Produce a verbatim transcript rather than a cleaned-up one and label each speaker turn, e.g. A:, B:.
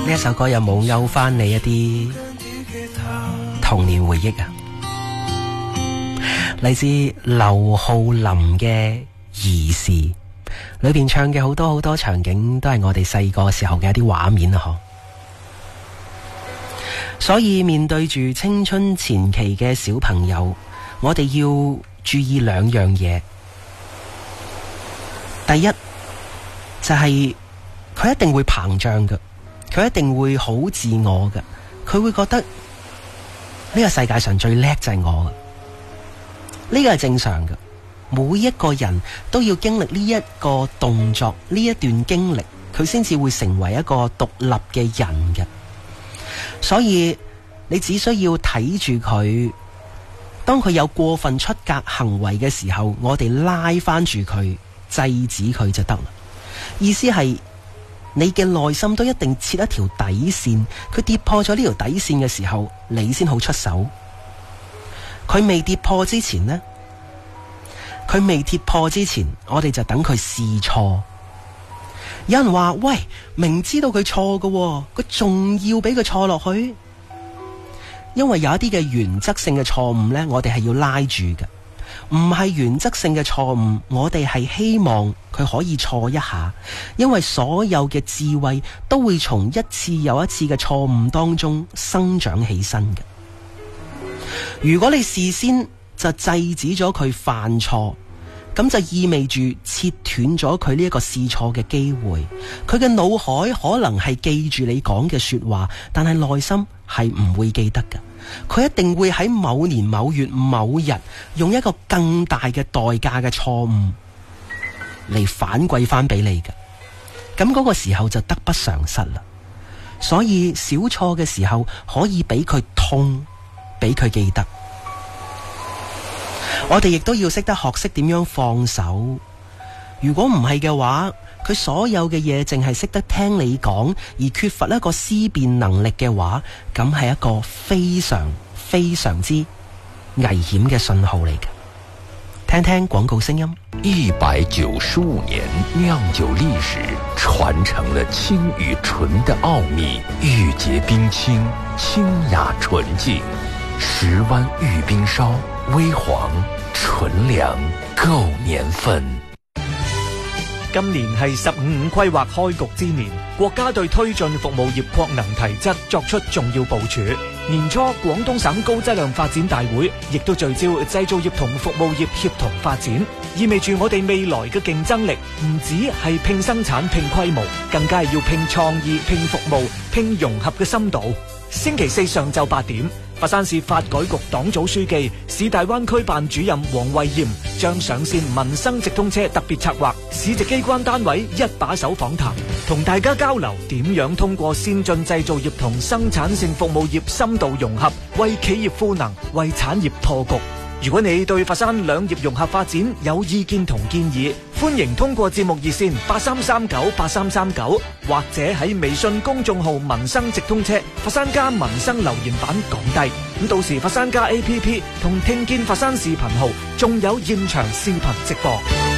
A: 呢一首歌有冇勾翻你一啲童年回憶啊？嚟自劉浩林嘅兒時，裏邊唱嘅好多好多場景都係我哋細個時候嘅一啲畫面啊！嗬，所以面對住青春前期嘅小朋友，我哋要注意兩樣嘢。第一就係佢一定會膨脹嘅，佢一定會好自我嘅，佢會覺得呢個世界上最叻就係我嘅，呢個係正常嘅。每一個人都要經歷呢一個動作，呢一段經歷，佢先至會成為一個獨立嘅人嘅。所以你只需要睇住佢，當佢有過分出格行為嘅時候，我哋拉翻住佢，制止佢就得啦。意思係你嘅內心都一定設一條底線，佢跌破咗呢條底線嘅時候，你先好出手。佢未跌破之前呢，佢未跌破之前，我哋就等佢試錯。有人話：喂，明知道佢錯嘅，佢仲要俾佢錯落去？因為有一啲嘅原則性嘅錯誤呢，我哋係要拉住嘅。唔係原則性嘅錯誤，我哋係希望佢可以錯一下，因為所有嘅智慧都會從一次又一次嘅錯誤當中生長起身嘅。如果你事先就制止咗佢犯錯，咁就意味住切斷咗佢呢一個試錯嘅機會。佢嘅腦海可能係記住你講嘅說話，但係內心係唔會記得嘅。佢一定會喺某年某月某日用一個更大嘅代價嘅錯誤嚟反饋翻俾你嘅。咁嗰個時候就得不償失啦。所以小錯嘅時候可以俾佢痛，俾佢記得。我哋亦都要識得學識點樣放手。如果唔係嘅話，佢所有嘅嘢淨係識得聽你講，而缺乏一個思辨能力嘅話，咁係一個非常非常之危險嘅信號嚟嘅。聽聽廣告聲音。
B: 一百九十五年釀酒歷史，傳承了清與純的奧秘，玉潔冰清，清雅純淨，十灣玉冰燒，微黃純糧，夠年份。
C: 今年係十五五規劃開局之年，國家對推進服務業擴能提質作出重要部署。年初廣東省高質量發展大會亦都聚焦製造業同服務業協同發展，意味住我哋未來嘅競爭力唔止係拼生產拼規模，更加係要拼創意拼服務拼融合嘅深度。星期四上晝八點，佛山市發改局黨組書記、市大灣區辦主任黃慧賢將上線民生直通車特別策劃市直機關單位一把手訪談，同大家交流點樣通過先進製造業同生產性服務業深度融合，為企業賦能，為產業破局。如果你對佛山兩業融合發展有意見同建議，歡迎通過節目熱線八三三九八三三九，或者喺微信公眾號民生直通車佛山家民生留言板講低。咁到時佛山家 A P P 同聽見佛山視頻號仲有現場視頻直播。